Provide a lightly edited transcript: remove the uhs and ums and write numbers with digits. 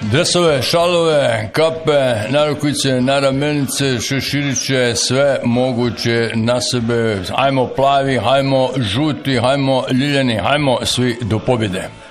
Dresove, šalove, kape, narukice, naramenice, šeširiće, sve moguće na sebe. Hajmo plavi, hajmo žuti, hajmo ljiljani, hajmo svi do pobjede.